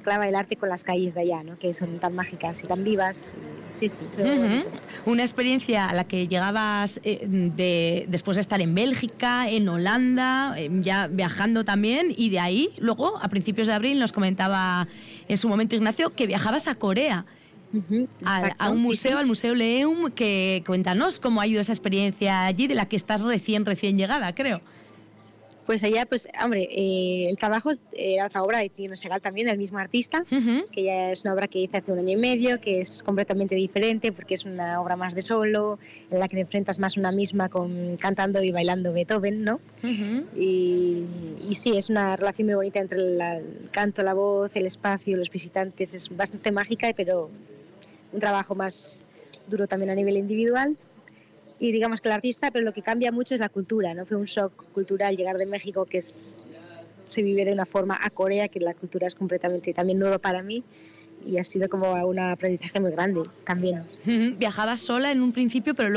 mezclaba el arte con las calles de allá, ¿no? Que son tan mágicas y tan vivas. Sí, bonito. Una experiencia a la que llegabas después de estar en Bélgica, en Holanda, ya viajando también, y de ahí, luego, a principios de abril, nos comentaba en su momento Ignacio que viajabas a Corea. A un museo, sí. Al Museo Leum, que cuéntanos cómo ha ido esa experiencia allí, de la que estás recién llegada, creo. Pues allá, pues, hombre, el trabajo era otra obra de Tino Segal también, del mismo artista, que ya es una obra que hice hace 1 año y medio, que es completamente diferente porque es una obra más de solo, en la que te enfrentas más una misma cantando y bailando Beethoven, ¿no? Y sí, es una relación muy bonita entre el canto, la voz, el espacio, los visitantes, es bastante mágica, pero un trabajo más duro también a nivel individual. Y digamos que el artista, pero lo que cambia mucho es la cultura, ¿no? Fue un shock cultural llegar de México, que se vive de una forma, a Corea, que la cultura es completamente también nueva para mí, y ha sido como un aprendizaje muy grande también. Viajabas sola en un principio, pero